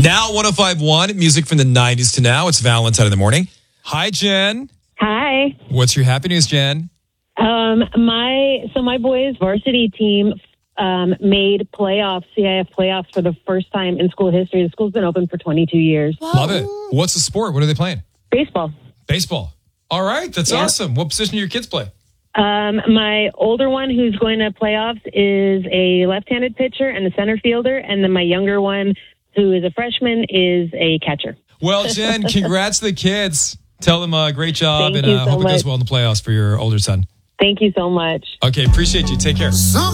Now 105.1, music from the 90s to now. It's Valentine in the morning. Hi, Jen. Hi. What's your happy news, Jen? My boys' varsity team made playoffs, CIF playoffs for the first time in school history. The school's been open for 22 years. Love it. What's the sport? What are they playing? Baseball. Baseball. All right. That's awesome. What position do your kids play? My older one who's going to playoffs is a left-handed pitcher and a center fielder. And then my younger one, who is a freshman, is a catcher. Well, Jen, congrats to the kids. Tell them great job. Thank and you so hope it goes much. well in the playoffs for your older son. Thank you so much. Okay. Appreciate you. Take care.